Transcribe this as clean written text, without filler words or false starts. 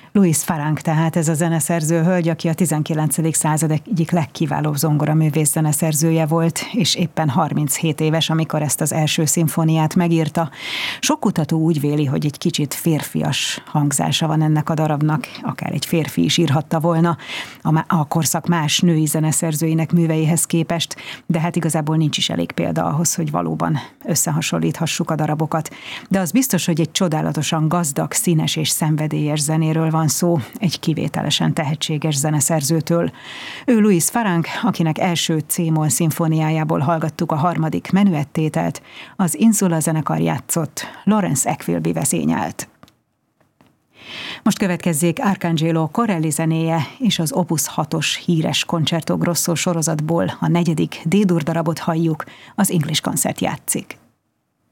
Louis Farrenc tehát ez a zeneszerző hölgy, aki a 19. század egyik legkiválóbb zongoraművész zeneszerzője volt, és éppen 37 éves, amikor ezt az első szimfóniát megírta. Sok kutató úgy véli, hogy egy kicsit férfias hangzása van ennek a darabnak, akár egy férfi is írhatta volna a korszak más női zeneszerzőinek műveihez képest, de hát igazából nincs is elég példa ahhoz, hogy valóban összehasonlíthassuk a darabokat. De az biztos, hogy egy csodálatosan gazdag, színes és szenvedélyes zenéről van szó, egy kivételesen tehetséges zeneszerzőtől. Ő Louis Farrenc, akinek első C-moll szimfóniájából hallgattuk a harmadik menuettételt, az Insula zenekar játszott, Lawrence Equilby vezényelt. Most következzék Arcangelo Corelli zenéje, és az Opus 6-os híres Concerto Grosso sorozatból a 4. D-dur darabot halljuk, az English Concert játszik.